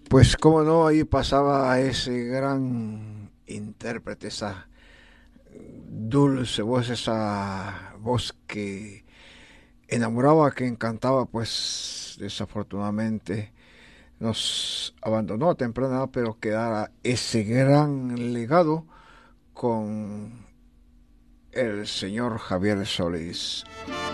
Pues cómo no, ahí pasaba ese gran intérprete, esa dulce voz, esa voz que enamoraba, que encantaba, pues desafortunadamente nos abandonó a temprana edad, pero quedara ese gran legado con el señor Javier Solís.